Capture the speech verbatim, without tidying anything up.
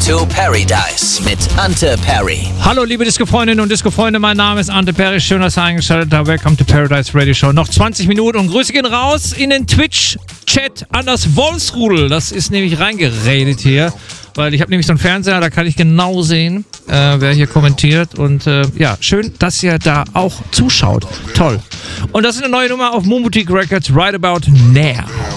to Paradise mit Ante Perry. Hallo liebe Disco-Freundinnen und Disco-Freunde, mein Name ist Ante Perry. Schön, dass ihr eingeschaltet habt. Welcome to Paradise Radio Show. Noch zwanzig Minuten und Grüße gehen raus in den Twitch-Chat an das Wolfsrudel. Das ist nämlich reingeredet hier, weil ich habe nämlich so einen Fernseher, da kann ich genau sehen, äh, wer hier kommentiert. Und äh, ja, schön, dass ihr da auch zuschaut. Toll. Und das ist eine neue Nummer auf Moon Boutique Records, Right About Now.